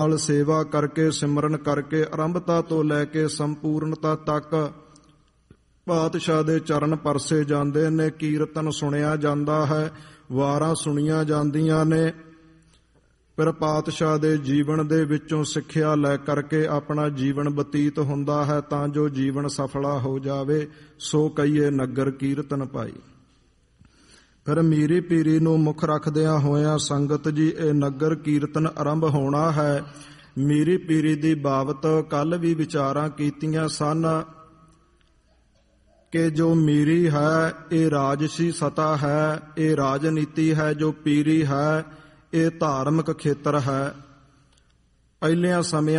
ਨਾਲ ਸੇਵਾ ਕਰਕੇ ਸਿਮਰਨ ਕਰਕੇ ਆਰੰਭਤਾ ਤੋਂ ਲੈ ਕੇ ਸੰਪੂਰਨਤਾ ਤੱਕ ਪਾਤਸ਼ਾਹ ਦੇ ਚਰਨ ਪਰਸੇ ਜਾਂਦੇ ਨੇ। ਕੀਰਤਨ ਸੁਣਿਆ ਜਾਂਦਾ ਹੈ, ਵਾਰਾਂ ਸੁਣੀਆਂ ਜਾਂਦੀਆਂ ਨੇ। ਫਿਰ ਪਾਤਸ਼ਾਹ ਦੇ ਜੀਵਨ ਦੇ ਵਿੱਚੋਂ ਸਿੱਖਿਆ ਲੈ ਕਰਕੇ ਆਪਣਾ ਜੀਵਨ ਬਤੀਤ ਹੁੰਦਾ ਹੈ ਤਾਂ ਜੋ ਜੀਵਨ ਸਫਲਾ ਹੋ ਜਾਵੇ। ਸੋ ਕਹੀਏ ਨਗਰ ਕੀਰਤਨ ਭਾਈ। ਫਿਰ ਮੀਰੀ ਪੀਰੀ ਨੂੰ ਮੁੱਖ ਰੱਖਦਿਆਂ ਹੋਇਆਂ ਸੰਗਤ ਜੀ ਇਹ ਨਗਰ ਕੀਰਤਨ ਆਰੰਭ ਹੋਣਾ ਹੈ। ਮੀਰੀ ਪੀਰੀ ਦੀ ਬਾਬਤ ਕੱਲ ਵੀ ਵਿਚਾਰਾਂ ਕੀਤੀਆਂ ਸਨ ਕਿ ਜੋ ਮੀਰੀ ਹੈ ਇਹ ਰਾਜਸੀ ਸਤਾ ਹੈ, ਇਹ ਰਾਜਨੀਤੀ ਹੈ। ਜੋ ਪੀਰੀ ਹੈ ਇਹ ਧਾਰਮਿਕ ਖੇਤਰ ਹੈ। ਪਹਿਲਿਆਂ ਸਮਿਆਂ